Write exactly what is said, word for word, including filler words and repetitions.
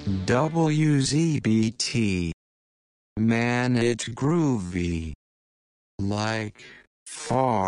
W Z B T. Man, it's groovy. Like, far.